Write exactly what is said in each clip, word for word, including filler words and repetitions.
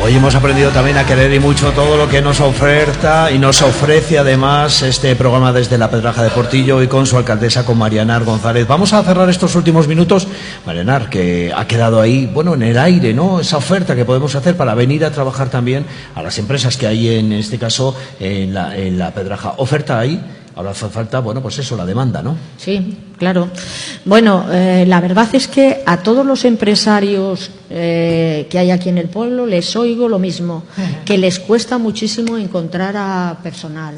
Hoy hemos aprendido también a querer y mucho todo lo que nos oferta y nos ofrece además este programa desde la Pedraja de Portillo y con su alcaldesa, con María Enar González. Vamos a cerrar estos últimos minutos, María Enar, que ha quedado ahí, bueno, en el aire, ¿no? Esa oferta que podemos hacer para venir a trabajar también a las empresas que hay en este caso en la, en la Pedraja. ¿Oferta ahí? Ahora hace falta, bueno, pues eso, la demanda, ¿no? Sí, claro. Bueno, eh, la verdad es que a todos los empresarios eh, que hay aquí en el pueblo les oigo lo mismo, que les cuesta muchísimo encontrar a personal.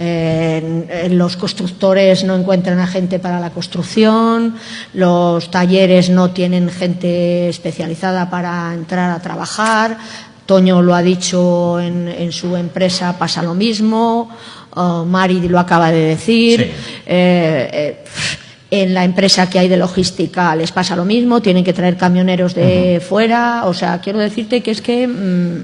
Eh, los constructores no encuentran a gente para la construcción, los talleres no tienen gente especializada para entrar a trabajar. Toño lo ha dicho, en, en su empresa pasa lo mismo. Uh, Mari lo acaba de decir. Sí. eh, eh, en la empresa que hay de logística les pasa lo mismo, tienen que traer camioneros de uh-huh. fuera. O sea, quiero decirte que es que mmm,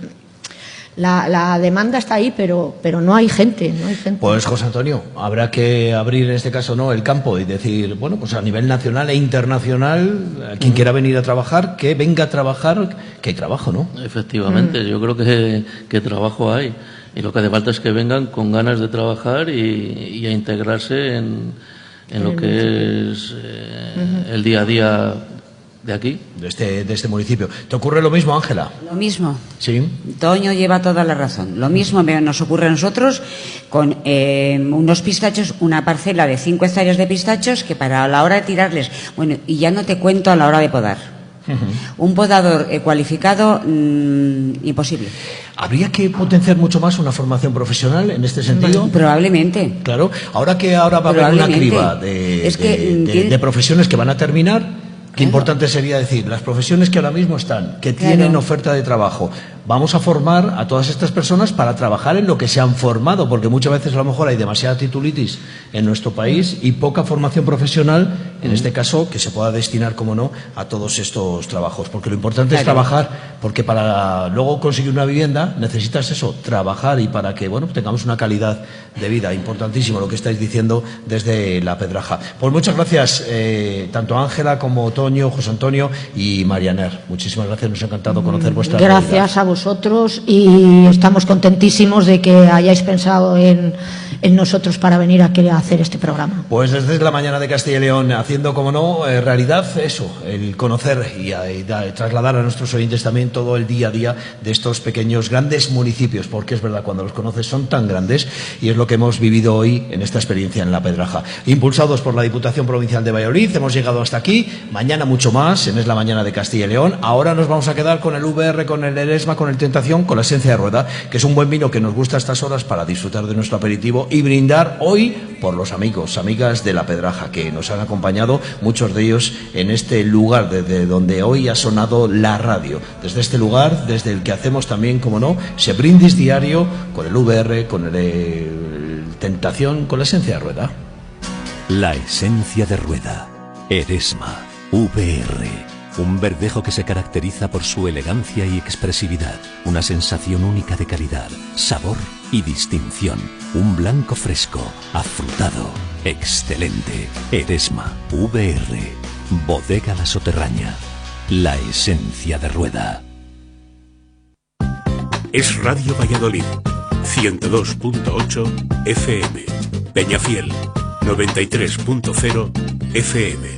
la, la demanda está ahí, pero, pero no hay gente, no hay gente. Pues José Antonio, habrá que abrir en este caso no el campo y decir, bueno, pues a nivel nacional e internacional, quien uh-huh. quiera venir a trabajar, que venga a trabajar, que hay trabajo, ¿no? Efectivamente, uh-huh. yo creo que, que trabajo hay. Y lo que hace falta es que vengan con ganas de trabajar y, y a integrarse en, en lo que es eh, uh-huh. el día a día de aquí. De este, de este municipio. ¿Te ocurre lo mismo, Ángela? Lo mismo. Sí. Toño lleva toda la razón. Lo mismo nos ocurre a nosotros con eh, unos pistachos, una parcela de cinco hectáreas de pistachos que para la hora de tirarles, bueno, y ya no te cuento a la hora de podar. Uh-huh. Un podador eh, cualificado, mmm, imposible. ¿Habría que potenciar mucho más una formación profesional en este sentido? Probablemente. Claro. Ahora que ahora va a haber una criba de, es que, de, de, tiene... de profesiones que van a terminar, qué claro. importante sería decir, las profesiones que ahora mismo están, que tienen claro. oferta de trabajo, vamos a formar a todas estas personas para trabajar en lo que se han formado, porque muchas veces a lo mejor hay demasiada titulitis en nuestro país y poca formación profesional, en este caso, que se pueda destinar, como no, a todos estos trabajos. Porque lo importante claro. es trabajar, porque para luego conseguir una vivienda necesitas eso, trabajar, y para que, bueno, tengamos una calidad de vida. Importantísimo lo que estáis diciendo desde la Pedraja. Pues muchas gracias, eh, tanto Ángela como Toño, José Antonio y María Enar. Muchísimas gracias, nos ha encantado conocer vuestra Gracias realidad. A vosotros, y estamos contentísimos de que hayáis pensado en, en nosotros para venir aquí a hacer este programa. Pues desde la mañana de Castilla y León, haciendo, como no, eh, realidad eso, el conocer y, a, y a, trasladar a nuestros oyentes también todo el día a día de estos pequeños, grandes municipios, porque es verdad, cuando los conoces son tan grandes, y es lo que hemos vivido hoy en esta experiencia en la Pedraja. Impulsados por la Diputación Provincial de Valladolid, hemos llegado hasta aquí. Mañana mucho más, en Es la Mañana de Castilla y León. Ahora nos vamos a quedar con el V R, con el Eresma, con el Tentación, con la Esencia de Rueda, que es un buen vino que nos gusta a estas horas para disfrutar de nuestro aperitivo y brindar hoy por los amigos, amigas de la Pedraja, que nos han acompañado, muchos de ellos, en este lugar desde donde hoy ha sonado la radio. Desde este lugar, desde el que hacemos también, como no, ese brindis diario con el V R, con el, el Tentación, con la Esencia de Rueda. La Esencia de Rueda. Eresma. V R. Un verdejo que se caracteriza por su elegancia y expresividad, una sensación única de calidad, sabor y distinción. Un blanco fresco, afrutado, excelente. Eresma, V R, Bodega La Soterraña, la esencia de Rueda. Es Radio Valladolid, ciento dos punto ocho F M. Peñafiel, noventa y tres punto cero F M.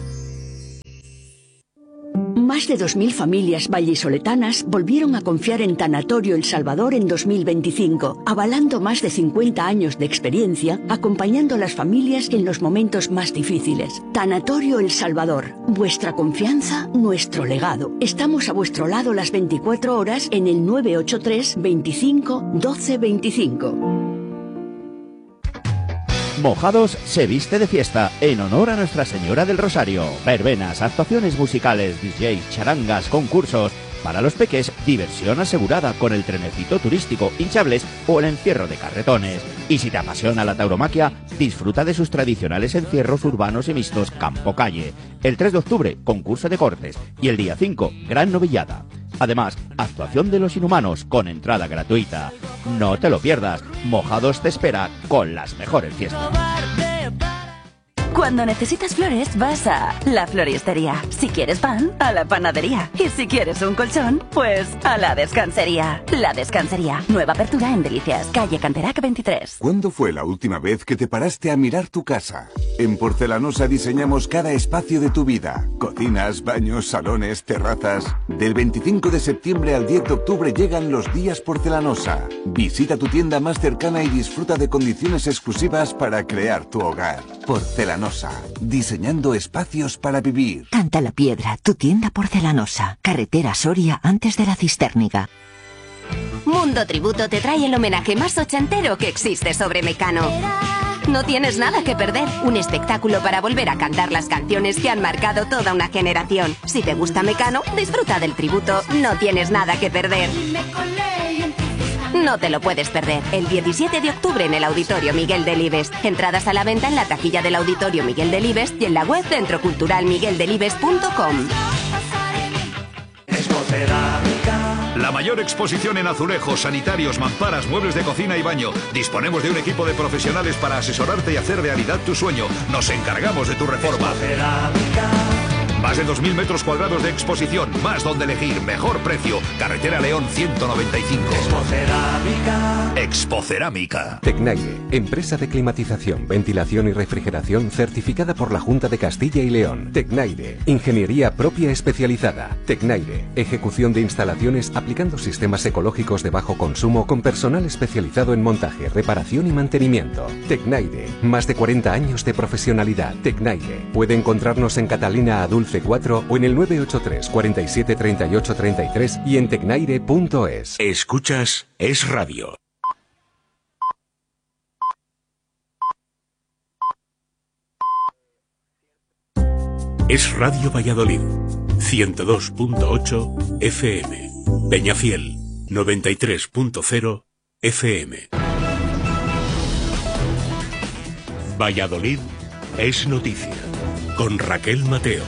Más de dos mil familias vallisoletanas volvieron a confiar en Tanatorio El Salvador en dos mil veinticinco, avalando más de cincuenta años de experiencia, acompañando a las familias en los momentos más difíciles. Tanatorio El Salvador, vuestra confianza, nuestro legado. Estamos a vuestro lado las veinticuatro horas en el nueve ocho tres, veinticinco, doce veinticinco. Mojados se viste de fiesta en honor a Nuestra Señora del Rosario. Verbenas, actuaciones musicales, D Js, charangas, concursos. Para los peques, diversión asegurada con el trenecito turístico, hinchables o el encierro de carretones. Y si te apasiona la tauromaquia, disfruta de sus tradicionales encierros urbanos y mixtos campo-calle. El tres de octubre, concurso de cortes. Y el día cinco, gran novillada. Además, actuación de Los Inhumanos con entrada gratuita. No te lo pierdas, Mojados te espera con las mejores fiestas. Cuando necesitas flores, vas a la floristería. Si quieres pan, a la panadería. Y si quieres un colchón, pues a la descansería. La Descansería. Nueva apertura en Delicias, calle Canterac veintitrés. ¿Cuándo fue la última vez que te paraste a mirar tu casa? En Porcelanosa diseñamos cada espacio de tu vida. Cocinas, baños, salones, terrazas. Del veinticinco de septiembre al diez de octubre llegan los días Porcelanosa. Visita tu tienda más cercana y disfruta de condiciones exclusivas para crear tu hogar. Porcelanosa, diseñando espacios para vivir. Canta la Piedra, tu tienda porcelanosa. Carretera Soria antes de la Cisterniga. Mundo Tributo te trae el homenaje más ochentero que existe sobre Mecano. No tienes nada que perder, un espectáculo para volver a cantar las canciones que han marcado toda una generación. Si te gusta Mecano, disfruta del tributo, no tienes nada que perder. No te lo puedes perder. El diecisiete de octubre en el Auditorio Miguel Delibes. Entradas a la venta en la taquilla del Auditorio Miguel Delibes y en la web centro cultural miguel delibes punto com. La mayor exposición en azulejos, sanitarios, mamparas, muebles de cocina y baño. Disponemos de un equipo de profesionales para asesorarte y hacer realidad tu sueño. Nos encargamos de tu reforma. Más de dos mil metros cuadrados de exposición, más donde elegir, mejor precio. Carretera León ciento noventa y cinco. Expocerámica. Expocerámica. Tecnaire, empresa de climatización, ventilación y refrigeración certificada por la Junta de Castilla y León. Tecnaire, ingeniería propia especializada. Tecnaire, ejecución de instalaciones aplicando sistemas ecológicos de bajo consumo con personal especializado en montaje, reparación y mantenimiento. Tecnaire, más de cuarenta años de profesionalidad. Tecnaire, puede encontrarnos en Catalina Adulce cuatro o en el nueve ocho tres, cuarenta y siete, treinta y ocho, treinta y tres y en tecnaire punto es. Escuchas Es Radio. Es Radio Valladolid, ciento dos punto ocho F M. Peñafiel, noventa y tres punto cero F M. Valladolid es noticia, con Raquel Mateo.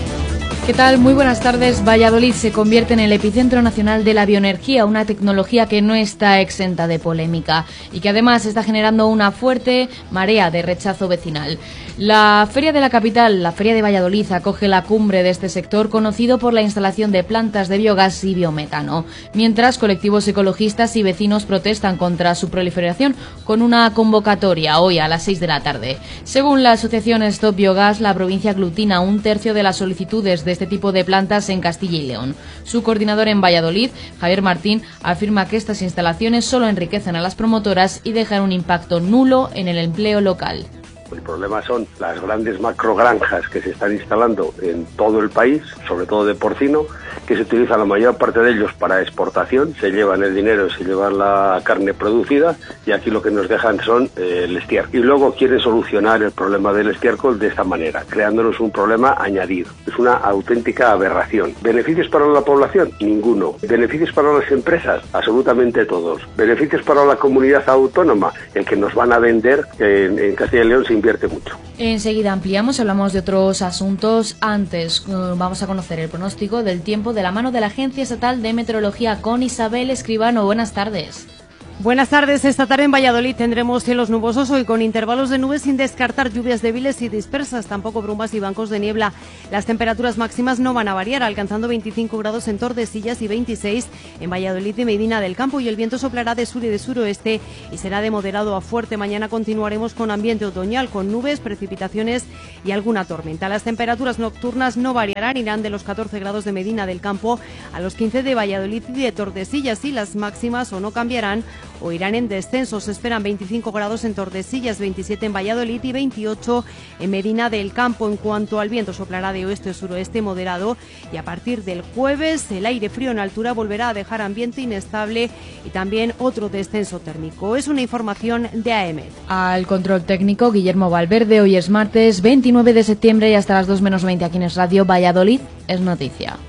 ¿Qué tal? Muy buenas tardes. Valladolid se convierte en el epicentro nacional de la bioenergía, una tecnología que no está exenta de polémica y que además está generando una fuerte marea de rechazo vecinal. La Feria de la Capital, la Feria de Valladolid, acoge la cumbre de este sector conocido por la instalación de plantas de biogás y biometano, mientras colectivos ecologistas y vecinos protestan contra su proliferación con una convocatoria hoy a las seis de la tarde. Según la asociación Stop Biogás, la provincia aglutina un tercio de las solicitudes de este tipo de plantas en Castilla y León. Su coordinador en Valladolid, Javier Martín, afirma que estas instalaciones solo enriquecen a las promotoras y dejan un impacto nulo en el empleo local. El problema son las grandes macrogranjas que se están instalando en todo el país, sobre todo de porcino, que se utilizan la mayor parte de ellos para exportación, se llevan el dinero, se llevan la carne producida y aquí lo que nos dejan son eh, el estiércol. Y luego quieren solucionar el problema del estiércol de esta manera, creándonos un problema añadido. Es una auténtica aberración. ¿Beneficios para la población? Ninguno. ¿Beneficios para las empresas? Absolutamente todos. ¿Beneficios para la comunidad autónoma? El que nos van a vender en, en Castilla y León se invierte mucho. Enseguida ampliamos, hablamos de otros asuntos. Antes vamos a conocer el pronóstico del tiempo de la mano de la Agencia Estatal de Meteorología con Isabel Escribano. Buenas tardes. Buenas tardes. Esta tarde en Valladolid tendremos cielos nubosos hoy con intervalos de nubes sin descartar lluvias débiles y dispersas, tampoco brumas y bancos de niebla. Las temperaturas máximas no van a variar, alcanzando veinticinco grados en Tordesillas y veintiséis en Valladolid y Medina del Campo, y el viento soplará de sur y de suroeste y será de moderado a fuerte. Mañana continuaremos con ambiente otoñal, con nubes, precipitaciones y alguna tormenta. Las temperaturas nocturnas no variarán, irán de los catorce grados de Medina del Campo a los quince de Valladolid y de Tordesillas, y las máximas o no cambiarán o irán en descenso. Se esperan veinticinco grados en Tordesillas, veintisiete en Valladolid y veintiocho en Medina del Campo. En cuanto al viento, soplará de oeste o suroeste moderado, y a partir del jueves el aire frío en altura volverá a dejar ambiente inestable y también otro descenso térmico. Es una información de A E M E T. Al control técnico, Guillermo Valverde. Hoy es martes veintinueve de septiembre y hasta las dos menos veinte aquí en Es Radio. Valladolid es noticia.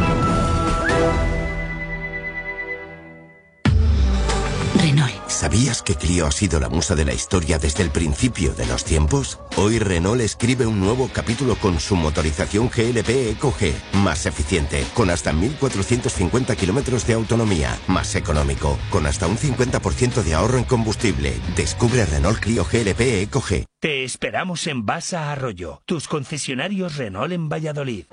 ¿Sabías ¿Sabías que Clio ha sido la musa de la historia desde el principio de los tiempos? Hoy Renault escribe un nuevo capítulo con su motorización G L P EcoG, más eficiente, con hasta mil cuatrocientos cincuenta kilómetros de autonomía, más económico, con hasta un cincuenta por ciento de ahorro en combustible. Descubre Renault Clio G L P EcoG. Te esperamos en Basa Arroyo, tus concesionarios Renault en Valladolid.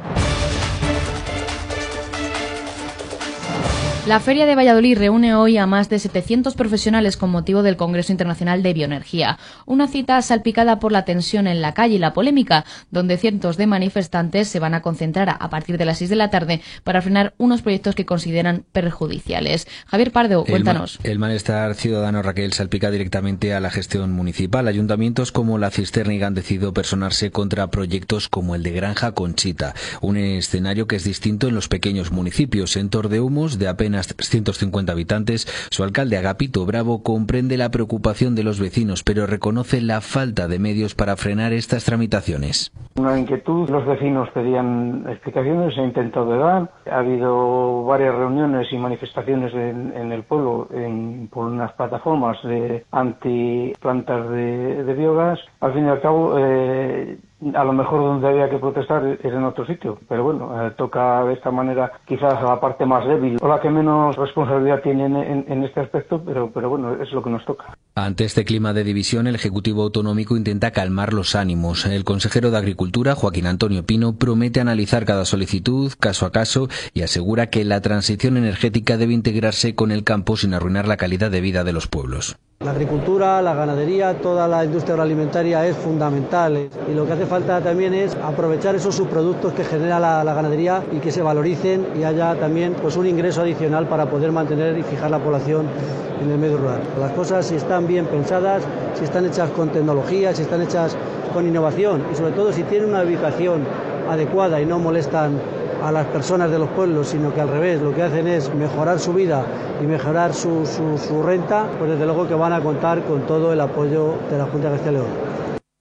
La Feria de Valladolid reúne hoy a más de setecientos profesionales con motivo del Congreso Internacional de Bioenergía. Una cita salpicada por la tensión en la calle y la polémica, donde cientos de manifestantes se van a concentrar a partir de las seis de la tarde para frenar unos proyectos que consideran perjudiciales. Javier Pardo, cuéntanos. El, el malestar ciudadano, Raquel, salpica directamente a la gestión municipal. Ayuntamientos como la Cisterniga han decidido personarse contra proyectos como el de Granja Conchita, un escenario que es distinto en los pequeños municipios. En Tordehumos, de apenas trescientos cincuenta habitantes, su alcalde Agapito Bravo comprende la preocupación de los vecinos, pero reconoce la falta de medios para frenar estas tramitaciones. Una inquietud, los vecinos pedían explicaciones, se ha intentado dar, ha habido varias reuniones y manifestaciones en, en el pueblo en, por unas plataformas de antiplantas de, de biogás. Al fin y al cabo, eh, a lo mejor donde había que protestar es en otro sitio, pero bueno, eh, toca de esta manera quizás a la parte más débil o la que menos responsabilidad tiene en, en, en este aspecto, pero, pero bueno, es lo que nos toca. Ante este clima de división, el Ejecutivo Autonómico intenta calmar los ánimos. El consejero de Agricultura, Joaquín Antonio Pino, promete analizar cada solicitud caso a caso y asegura que la transición energética debe integrarse con el campo sin arruinar la calidad de vida de los pueblos. La agricultura, la ganadería, toda la industria agroalimentaria es fundamental y lo que hace falta también es aprovechar esos subproductos que genera la, la ganadería y que se valoricen y haya también pues un ingreso adicional para poder mantener y fijar la población en el medio rural. Las cosas, si están bien pensadas, si están hechas con tecnología, si están hechas con innovación y sobre todo si tienen una ubicación adecuada y no molestan a las personas de los pueblos, sino que al revés, lo que hacen es mejorar su vida y mejorar su, su, su renta, pues desde luego que van a contar con todo el apoyo de la Junta de Castilla y León.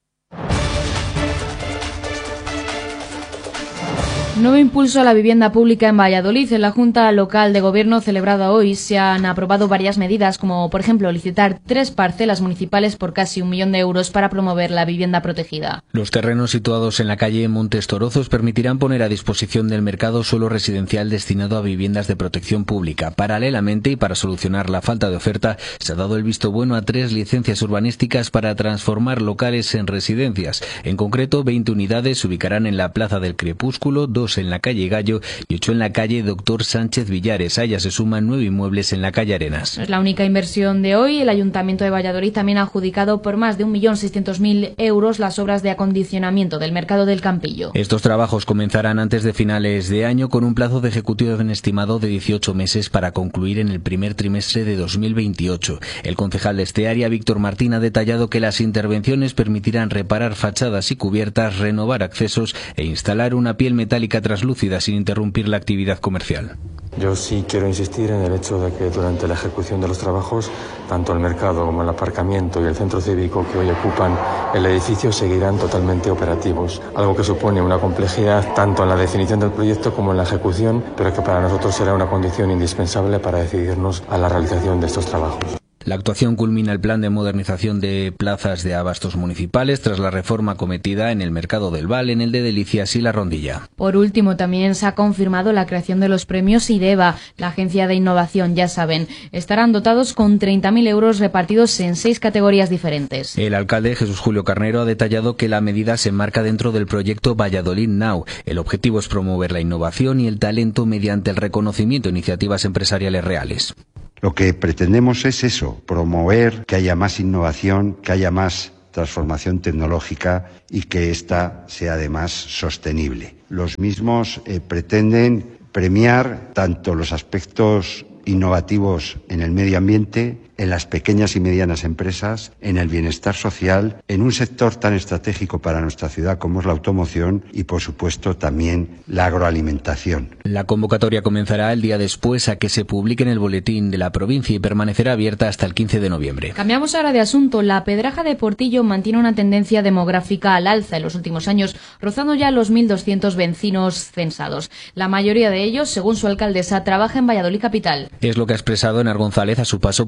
Nuevo impulso a la vivienda pública en Valladolid. En la Junta Local de Gobierno celebrada hoy se han aprobado varias medidas, como por ejemplo licitar tres parcelas municipales por casi un millón de euros para promover la vivienda protegida. Los terrenos situados en la calle Montes Torozos permitirán poner a disposición del mercado suelo residencial destinado a viviendas de protección pública. Paralelamente, y para solucionar la falta de oferta, se ha dado el visto bueno a tres licencias urbanísticas para transformar locales en residencias. En concreto, veinte unidades se ubicarán en la Plaza del Crepúsculo, dos en la calle Gallo y ocho en la calle Doctor Sánchez Villares. A ellas se suman nueve inmuebles en la calle Arenas. Es la única inversión de hoy. El Ayuntamiento de Valladolid también ha adjudicado por más de un millón seiscientos mil euros las obras de acondicionamiento del mercado del Campillo. Estos trabajos comenzarán antes de finales de año con un plazo de ejecución estimado de dieciocho meses para concluir en el primer trimestre de dos mil veintiocho. El concejal de este área, Víctor Martín, ha detallado que las intervenciones permitirán reparar fachadas y cubiertas, renovar accesos e instalar una piel metálica traslúcida sin interrumpir la actividad comercial. Yo sí quiero insistir en el hecho de que durante la ejecución de los trabajos, tanto el mercado como el aparcamiento y el centro cívico que hoy ocupan el edificio seguirán totalmente operativos, algo que supone una complejidad tanto en la definición del proyecto como en la ejecución, pero que para nosotros será una condición indispensable para decidirnos a la realización de estos trabajos. La actuación culmina el plan de modernización de plazas de abastos municipales tras la reforma cometida en el Mercado del Val, en el de Delicias y La Rondilla. Por último, también se ha confirmado la creación de los premios IDEVA, la Agencia de Innovación, ya saben. Estarán dotados con treinta mil euros repartidos en seis categorías diferentes. El alcalde Jesús Julio Carnero ha detallado que la medida se enmarca dentro del proyecto Valladolid Now. El objetivo es promover la innovación y el talento mediante el reconocimiento de iniciativas empresariales reales. Lo que pretendemos es eso, promover que haya más innovación, que haya más transformación tecnológica y que ésta sea además sostenible. Los mismos eh, pretenden premiar tanto los aspectos innovativos en el medio ambiente, en las pequeñas y medianas empresas, en el bienestar social, en un sector tan estratégico para nuestra ciudad como es la automoción y, por supuesto, también la agroalimentación. La convocatoria comenzará el día después a que se publique en el boletín de la provincia y permanecerá abierta hasta el quince de noviembre. Cambiamos ahora de asunto. La Pedraja de Portillo mantiene una tendencia demográfica al alza en los últimos años, rozando ya los mil doscientos vecinos censados. La mayoría de ellos, según su alcaldesa, trabaja en Valladolid capital. Es lo que ha expresado Enar González a su paso por Eslamaña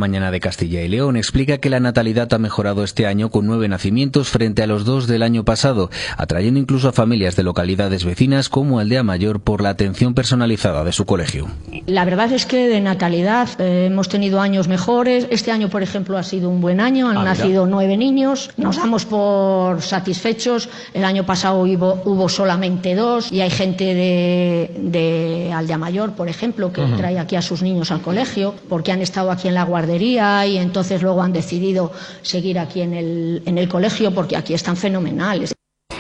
Mañana de Castilla y León, explica que la natalidad ha mejorado este año con nueve nacimientos frente a los dos del año pasado, atrayendo incluso a familias de localidades vecinas como Aldea Mayor por la atención personalizada de su colegio. La verdad es que de natalidad eh, hemos tenido años mejores. Este año, por ejemplo, ha sido un buen año. Han ah, nacido mira. nueve niños. Nos damos por satisfechos. El año pasado hubo, hubo solamente dos y hay gente de, de Aldea Mayor, por ejemplo, que uh-huh. trae aquí a sus niños al colegio porque han estado aquí en la guardería y entonces luego han decidido seguir aquí en el, en el colegio porque aquí están fenomenales.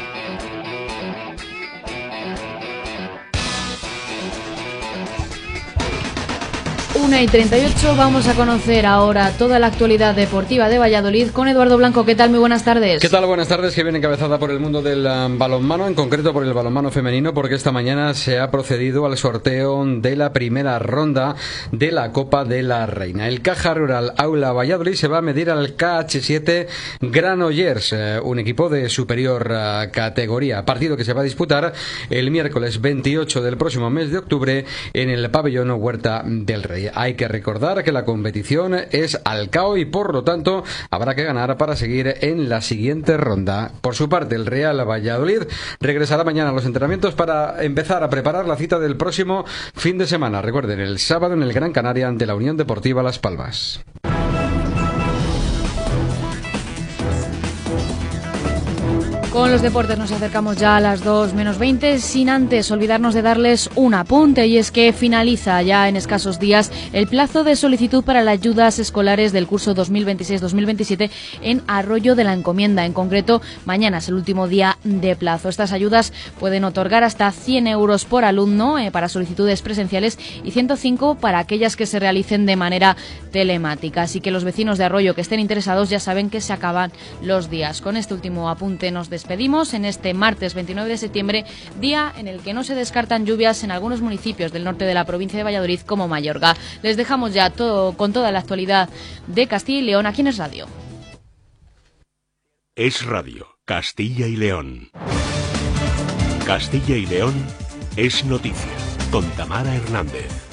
una y treinta y ocho, vamos a conocer ahora toda la actualidad deportiva de Valladolid con Eduardo Blanco. ¿Qué tal? Muy buenas tardes. ¿Qué tal? Buenas tardes, que viene encabezada por el mundo del um, balonmano, en concreto por el balonmano femenino, porque esta mañana se ha procedido al sorteo de la primera ronda de la Copa de la Reina. El Caja Rural Aula Valladolid se va a medir al K H siete Granollers, eh, un equipo de superior uh, categoría. Partido que se va a disputar el miércoles veintiocho del próximo mes de octubre en el pabellón Huerta del Rey. Hay que recordar que la competición es al C A O y por lo tanto habrá que ganar para seguir en la siguiente ronda. Por su parte, el Real Valladolid regresará mañana a los entrenamientos para empezar a preparar la cita del próximo fin de semana. Recuerden, el sábado en el Gran Canaria ante la Unión Deportiva Las Palmas. Con los deportes nos acercamos ya a las dos menos veinte, sin antes olvidarnos de darles un apunte, y es que finaliza ya en escasos días el plazo de solicitud para las ayudas escolares del curso dos mil veintiséis dos mil veintisiete en Arroyo de la Encomienda. En concreto, mañana es el último día de plazo. Estas ayudas pueden otorgar hasta cien euros por alumno eh, para solicitudes presenciales y ciento cinco para aquellas que se realicen de manera telemática. Así que los vecinos de Arroyo que estén interesados ya saben que se acaban los días. Con este último apunte nos despedimos. Despedimos en este martes veintinueve de septiembre, día en el que no se descartan lluvias en algunos municipios del norte de la provincia de Valladolid como Mayorga. Les dejamos ya todo con toda la actualidad de Castilla y León aquí en Es Radio. Es Radio, Castilla y León. Castilla y León es noticia, con Tamara Hernández.